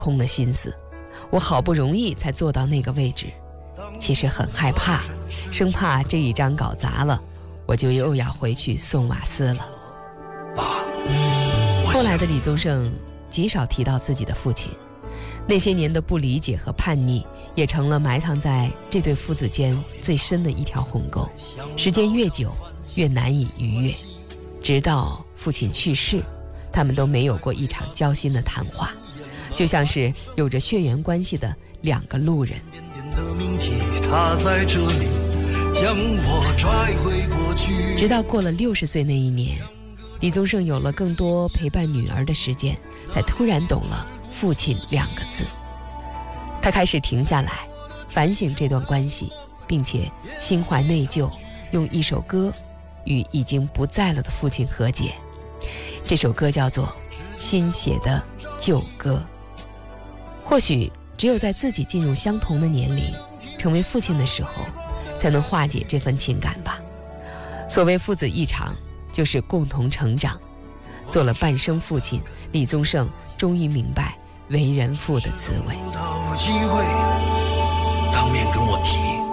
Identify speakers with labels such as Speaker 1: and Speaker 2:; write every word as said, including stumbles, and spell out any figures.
Speaker 1: 空了心思。我好不容易才坐到那个位置，其实很害怕，生怕这一张稿砸了，我就又要回去送瓦斯了。后来的李宗盛极少提到自己的父亲，那些年的不理解和叛逆也成了埋藏在这对父子间最深的一条鸿沟，时间越久越难以逾越。直到父亲去世，他们都没有过一场交心的谈话，就像是有着血缘关系的两个路人。直到过了六十岁那一年，李宗盛有了更多陪伴女儿的时间，才突然懂了父亲两个字。他开始停下来反省这段关系，并且心怀内疚，用一首歌与已经不在了的父亲和解。这首歌叫做《新写的旧歌》。或许只有在自己进入相同的年龄，成为父亲的时候，才能化解这份情感吧。所谓父子一场，就是共同成长。做了半生父亲，李宗盛终于明白为人父的滋味。
Speaker 2: 有机会当面跟我提